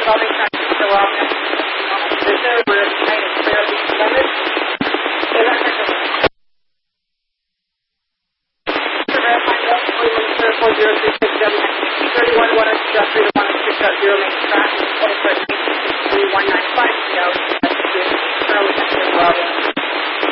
developing tracking still up and position where it's kind of clear of the summit. And that's kind of verify multiple 4036W 31 1 3 1 6.0 main track 2013 3195 PO. That's the currently active routing.